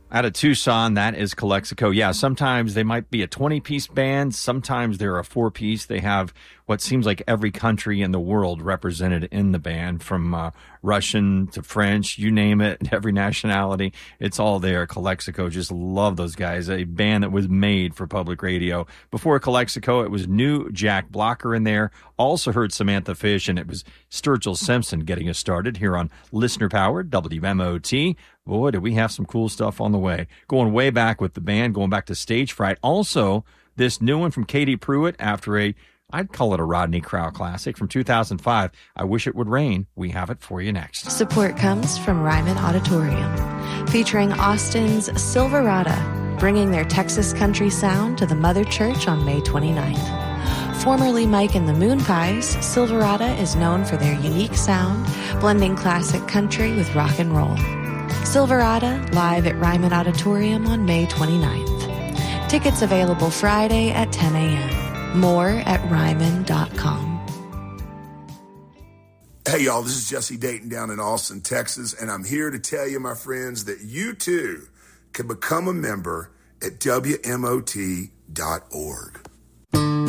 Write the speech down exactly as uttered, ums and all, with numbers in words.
Out of Tucson, that is Calexico. Yeah, sometimes they might be a twenty-piece band. Sometimes they're a four-piece. They have what seems like every country in the world represented in the band, from uh, Russian to French, you name it, every nationality. It's all there. Calexico, just love those guys. A band that was made for public radio. Before Calexico, it was new Jack Blocker in there. Also heard Samantha Fish, and it was Sturgill Simpson getting us started here on Listener Powered, W M O T. Boy, do we have some cool stuff on the way. Going way back with the band, going back to Stage Fright. Also, this new one from Katie Pruitt after a, I'd call it a Rodney Crowell classic from two thousand five, I Wish It Would Rain. We have it for you next. Support comes from Ryman Auditorium, featuring Austin's Silverado, bringing their Texas country sound to the Mother Church on May twenty-ninth. Formerly Mike and the Moon Pies, Silverado is known for their unique sound, blending classic country with rock and roll. Silverado, live at Ryman Auditorium on May twenty-ninth. Tickets available Friday at ten a.m. More at ryman dot com. Hey, y'all, this is Jesse Dayton down in Austin, Texas, and I'm here to tell you, my friends, that you, too, can become a member at W M O T dot org.